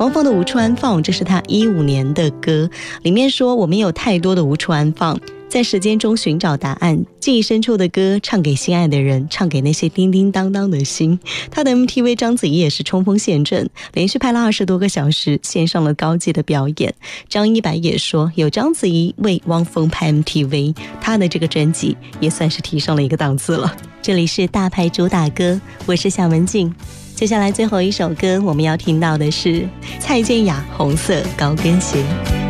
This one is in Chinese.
汪峰的无处安放，这是他15年的歌，里面说我们有太多的无处安放，在时间中寻找答案，记忆深处的歌唱给心爱的人，唱给那些叮叮当当的心。他的 MTV 章子怡也是冲锋陷阵，连续拍了20多个小时，献上了高级的表演。张一白也说，有章子怡为汪峰拍 MTV， 他的这个专辑也算是提上了一个档次了。这里是大牌主打歌，我是夏文静。接下来最后一首歌我们要听到的是蔡健雅《红色高跟鞋》。